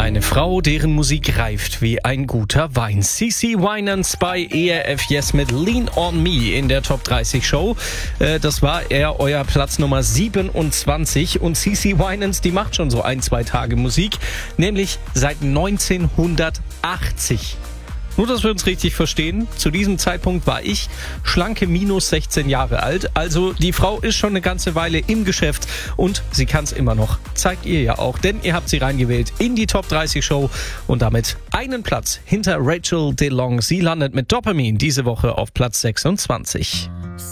Eine Frau, deren Musik reift wie ein guter Wein. CeCe Winans bei ERF Yes mit Lean on Me in der Top 30 Show. Das war euer Platz Nummer 27. Und CeCe Winans, die macht schon so 1-2 Tage Musik, nämlich seit 1980. Nur, dass wir uns richtig verstehen, zu diesem Zeitpunkt war ich schlanke minus 16 Jahre alt. Also die Frau ist schon eine ganze Weile im Geschäft und sie kann es immer noch. Zeigt ihr ja auch, denn ihr habt sie reingewählt in die Top 30 Show und damit einen Platz hinter Rachel DeLong. Sie landet mit Dopamine diese Woche auf Platz 26.